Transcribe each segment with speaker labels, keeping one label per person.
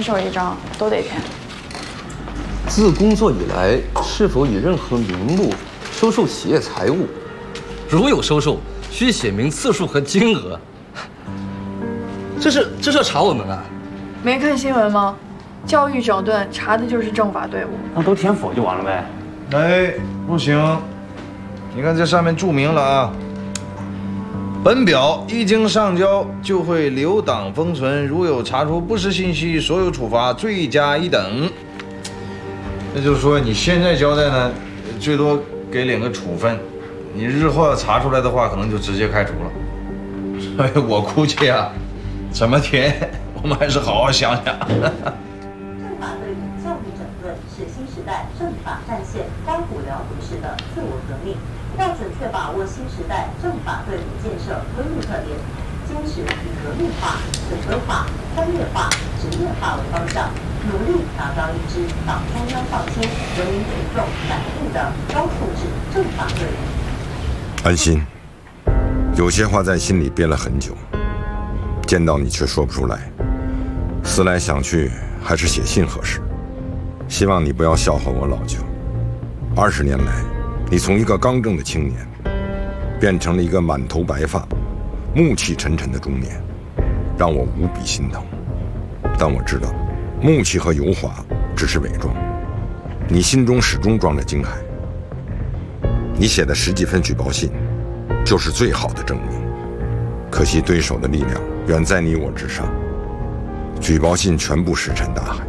Speaker 1: 手一张都得填。
Speaker 2: 自工作以来，是否以任何名目收受企业财物？如有收受，需写明次数和金额。这是要查我们啊？
Speaker 1: 没看新闻吗？教育整顿查的就是政法队伍。
Speaker 3: 那都填否就完了呗？
Speaker 4: 哎，不行，你看这上面注明了啊。本表一经上交，就会留档封存，如有查出不实信息，所有处罚罪加一等。那就是说，你现在交代呢，最多给领个处分，你日后要查出来的话，可能就直接开除了。所以我估计啊，怎么填，我们还是好好想想。
Speaker 5: 政法队伍教育整顿是新时代政法战线刮骨疗毒式的自我革命，要准确把握新时代政法队伍建设规律特点，坚持以革命化、整顿化、专业化、职业化为方向，努力打造一支党中央放心、人民群众满意的高素质政法队伍。
Speaker 6: 安心，有些话在心里憋了很久，见到你却说不出来，思来想去，还是写信合适。希望你不要笑话我老舅。20年来，你从一个刚正的青年，变成了一个满头白发、暮气沉沉的中年，让我无比心疼。但我知道，暮气和油滑只是伪装，你心中始终装着惊骇。你写的10几份举报信，就是最好的证明。可惜对手的力量远在你我之上，举报信全部石沉大海。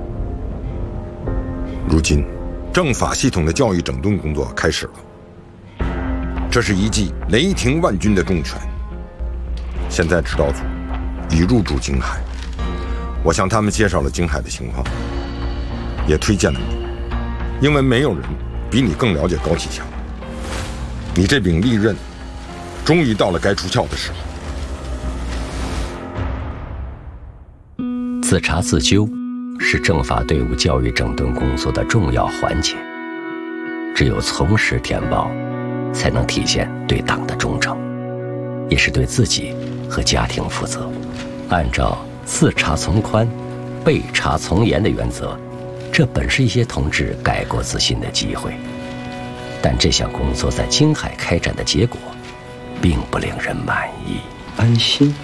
Speaker 6: 如今，政法系统的教育整顿工作开始了，这是一记雷霆万钧的重拳。现在指导组已入驻京海，我向他们介绍了京海的情况，也推荐了你，因为没有人比你更了解高启强。你这柄利刃，终于到了该出鞘的时候。
Speaker 7: 自查自纠是政法队伍教育整顿工作的重要环节，只有从实填报，才能体现对党的忠诚，也是对自己和家庭负责。按照自查从宽、被查从严的原则，这本是一些同志改过自新的机会。但这项工作在京海开展的结果，并不令人满意。
Speaker 3: 安心。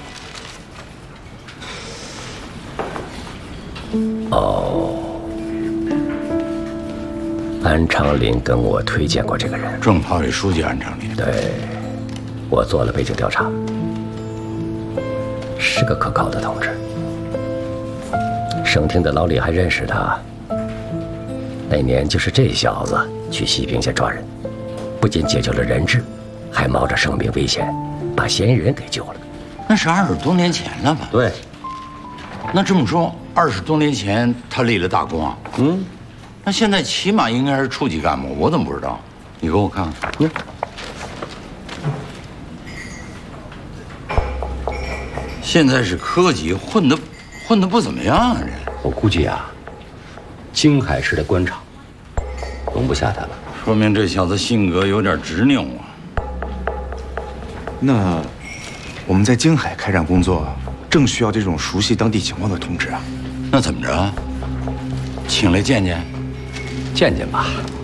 Speaker 7: 哦，安长林跟我推荐过这个人，
Speaker 8: 政法委书记安长林。
Speaker 7: 对，我做了背景调查，是个可靠的同志。省厅的老李还认识他。那年就是这小子去西平县抓人，不仅解救了人质，还冒着生命危险把嫌疑人给救了。
Speaker 8: 那是20多年前了吧？
Speaker 7: 对。
Speaker 8: 那这么说，20多年前他立了大功啊？
Speaker 7: 嗯。
Speaker 8: 那现在起码应该是处级干部，我怎么不知道？你给我看看。现在是科级，混得不怎么样啊！这
Speaker 7: 我估计啊，京海市的官场容不下他了。
Speaker 8: 说明这小子性格有点执拗啊。
Speaker 9: 那我们在京海开展工作，正需要这种熟悉当地情况的同志啊。
Speaker 8: 那怎么着？请来见见，
Speaker 7: 见见吧。